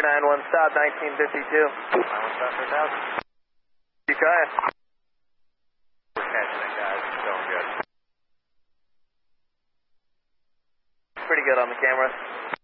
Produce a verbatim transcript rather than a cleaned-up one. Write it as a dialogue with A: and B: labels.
A: nine one stop, nineteen fifty-two.
B: nine one stop, three thousand.
A: Ukiah.
B: We're catching it, guys. It's going good.
A: Pretty good on the camera.